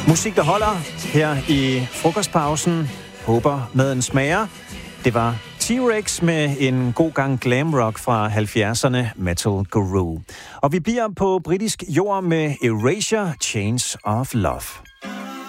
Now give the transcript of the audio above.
Musik, der holder her i frokostpausen. Håber maden smager. Det var T-Rex med en god gang glam rock fra 70'erne, Metal Guru. Og vi bliver på britisk jord med Erasure, Chains of Love.